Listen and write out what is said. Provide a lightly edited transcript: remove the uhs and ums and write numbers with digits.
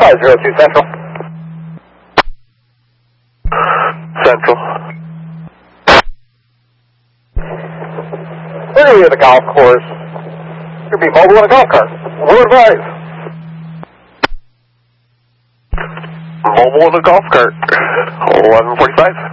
502 Central. Central. Where are you at the golf course? You'll be mobile in a golf cart. We'll advise. Mobile in a golf cart. 1145.